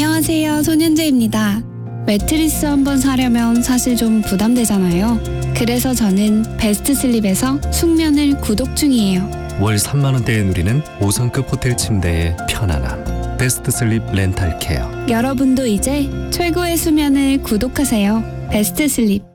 안녕하세요, 손현재입니다. 매트리스 한번 사려면 사실 좀 부담되잖아요. 그래서 저는 베스트슬립에서 숙면을 구독 중이에요. 월 3만 원대에 누리는 5성급 호텔 침대의 편안함. 베스트슬립 렌탈케어. 여러분도 이제 최고의 수면을 구독하세요. 베스트슬립.